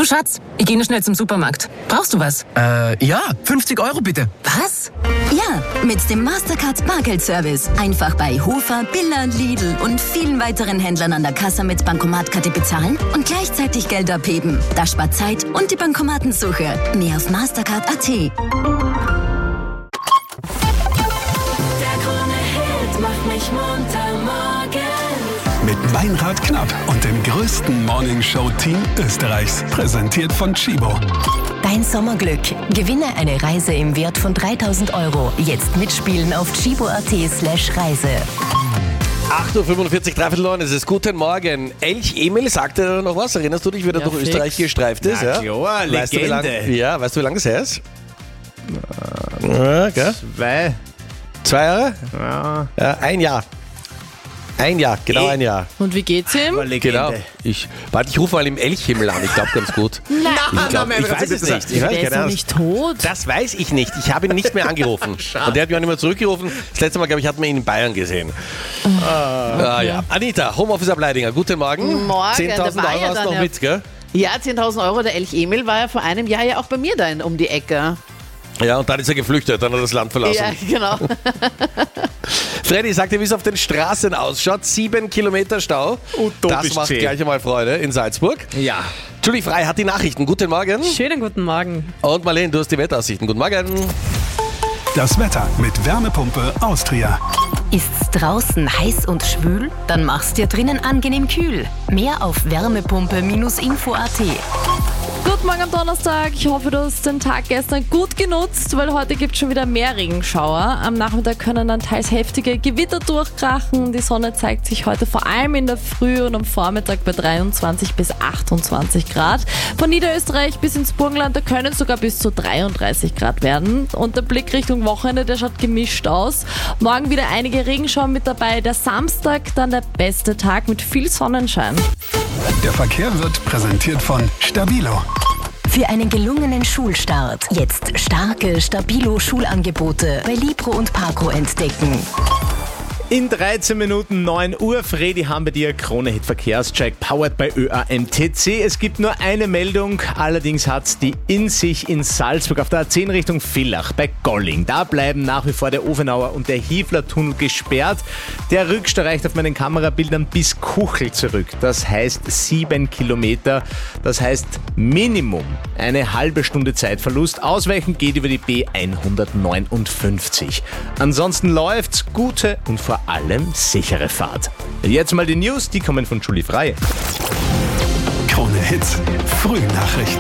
Schatz, ich gehe schnell zum Supermarkt. Brauchst du was? Ja, 50 € bitte. Was? Ja, mit dem Mastercard Bargeldservice. Einfach bei Hofer, Billa, Lidl und vielen weiteren Händlern an der Kasse mit Bankomatkarte bezahlen und gleichzeitig Geld abheben. Das spart Zeit und die Bankomatensuche. Mehr auf Mastercard.at. Der Krone-Hit macht mich munter morgens. Mit Meinrad Knapp und dem größten Morningshow-Team Österreichs. Präsentiert von Chibo. Dein Sommerglück. Gewinne eine Reise im Wert von 3.000 €. Jetzt mitspielen auf chibo.at/Reise. 8:45 Uhr, 8:45, es ist guten Morgen. Elch Emil sagte noch was. Erinnerst du dich, wie er durch Österreich gestreift ist? Ja, klar, weißt du, weißt du, wie lange das her ist? Okay. 2 Jahre? Ja. Ein Jahr. Ein Jahr, genau ein Jahr. Und wie geht's ihm? Genau. Ich rufe mal im Elchhimmel an, ich glaube ganz gut. Nein, ich weiß es nicht. Der ist doch nicht tot. Das weiß ich nicht. Ich habe ihn nicht mehr angerufen. Und der hat mich auch nicht mehr zurückgerufen. Das letzte Mal, glaube ich, hat man ihn in Bayern gesehen. Ja. Anita, Homeoffice-Ableidinger, guten Morgen. Morgen. 10.000 € hast du noch mit, gell? Ja, 10.000 €. Der Elch Emil war ja vor einem Jahr ja auch bei mir da um die Ecke. Ja, und dann ist er geflüchtet, dann hat er das Land verlassen. Ja, genau. Freddy, sag dir, wie es auf den Straßen ausschaut. 7 Kilometer Stau. Das macht gleich einmal Freude in Salzburg. Ja. Julie Frei hat die Nachrichten. Guten Morgen. Schönen guten Morgen. Und Marlene, du hast die Wetteraussichten. Guten Morgen. Das Wetter mit Wärmepumpe Austria. Ist's draußen heiß und schwül? Dann mach's dir drinnen angenehm kühl. Mehr auf wärmepumpe-info.at. Guten Morgen am Donnerstag. Ich hoffe, du hast den Tag gestern gut genutzt, weil heute gibt es schon wieder mehr Regenschauer. Am Nachmittag können dann teils heftige Gewitter durchkrachen. Die Sonne zeigt sich heute vor allem in der Früh und am Vormittag bei 23 bis 28 Grad. Von Niederösterreich bis ins Burgenland, da können es sogar bis zu 33 Grad werden. Und der Blick Richtung Wochenende, der schaut gemischt aus. Morgen wieder einige Regenschauer mit dabei. Der Samstag dann der beste Tag mit viel Sonnenschein. Der Verkehr wird präsentiert von Stabilo. Für einen gelungenen Schulstart jetzt starke Stabilo-Schulangebote bei Libro und Parco entdecken. In 13 Minuten 9 Uhr, Fredi, haben wir dir Krone-Hit Verkehrscheck, powered by ÖAMTC. Es gibt nur eine Meldung, allerdings hat's die in sich in Salzburg auf der A10 Richtung Villach bei Golling. Da bleiben nach wie vor der Ofenauer und der Hiefler-Tunnel gesperrt. Der Rückstau reicht auf meinen Kamerabildern bis Kuchel zurück. Das heißt 7 Kilometer, das heißt Minimum eine halbe Stunde Zeitverlust. Ausweichen geht über die B159. Ansonsten läuft's, gute und vor allem sichere Fahrt. Jetzt mal die News, die kommen von Julie Frei. Krone Hits, Frühnachrichten.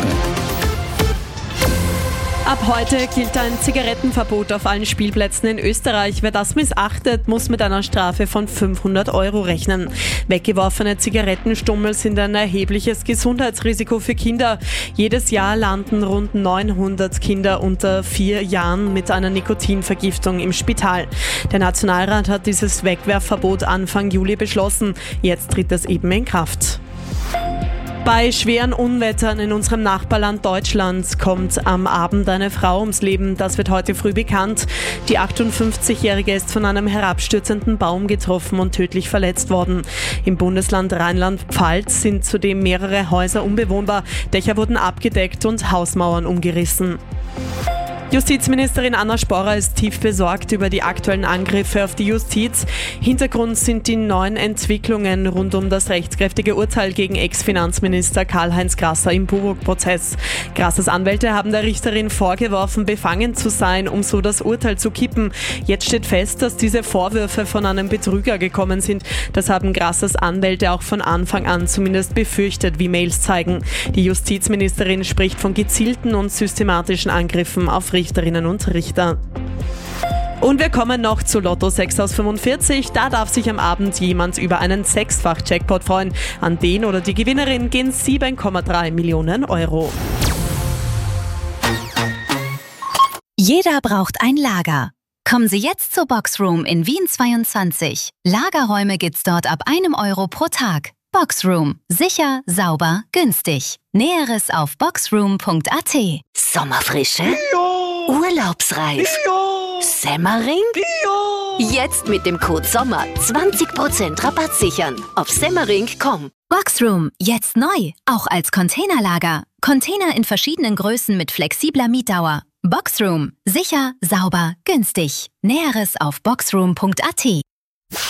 Ab heute gilt ein Zigarettenverbot auf allen Spielplätzen in Österreich. Wer das missachtet, muss mit einer Strafe von 500 € rechnen. Weggeworfene Zigarettenstummel sind ein erhebliches Gesundheitsrisiko für Kinder. Jedes Jahr landen rund 900 Kinder unter 4 Jahren mit einer Nikotinvergiftung im Spital. Der Nationalrat hat dieses Wegwerfverbot Anfang Juli beschlossen. Jetzt tritt es eben in Kraft. Bei schweren Unwettern in unserem Nachbarland Deutschland kommt am Abend eine Frau ums Leben. Das wird heute früh bekannt. Die 58-Jährige ist von einem herabstürzenden Baum getroffen und tödlich verletzt worden. Im Bundesland Rheinland-Pfalz sind zudem mehrere Häuser unbewohnbar. Dächer wurden abgedeckt und Hausmauern umgerissen. Justizministerin Anna Sporrer ist tief besorgt über die aktuellen Angriffe auf die Justiz. Hintergrund sind die neuen Entwicklungen rund um das rechtskräftige Urteil gegen Ex-Finanzminister Karl-Heinz Grasser im Buwog-Prozess. Grassers Anwälte haben der Richterin vorgeworfen, befangen zu sein, um so das Urteil zu kippen. Jetzt steht fest, dass diese Vorwürfe von einem Betrüger gekommen sind. Das haben Grassers Anwälte auch von Anfang an zumindest befürchtet, wie Mails zeigen. Die Justizministerin spricht von gezielten und systematischen Angriffen auf Richterinnen und Richter. Und wir kommen noch zu Lotto 6 aus 45. Da darf sich am Abend jemand über einen 6-fach-Jackpot freuen. An den oder die Gewinnerin gehen 7,3 Millionen €. Jeder braucht ein Lager. Kommen Sie jetzt zur Boxroom in Wien 22. Lagerräume gibt's dort ab 1 € pro Tag. Boxroom. Sicher, sauber, günstig. Näheres auf boxroom.at. Sommerfrische? Ja. Urlaubsreif? Ja. Semmering? Ja. Jetzt mit dem Code SOMMER 20% Rabatt sichern auf semmering.com. Boxroom, jetzt neu, auch als Containerlager. Container in verschiedenen Größen mit flexibler Mietdauer. Boxroom, sicher, sauber, günstig. Näheres auf boxroom.at.